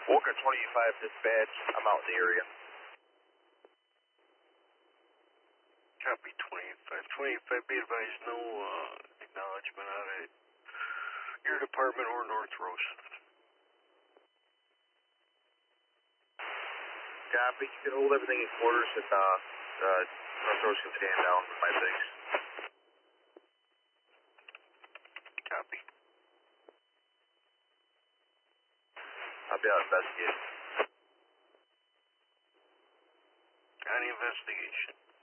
Walker 25 dispatch, I'm out in the area. Copy 25. 25, be advised, no acknowledgement out at your department or North Rose. Copy, you can hold everything in quarters if North Rose can stand down for my things. Copy. I'll be out investigating. On the investigation.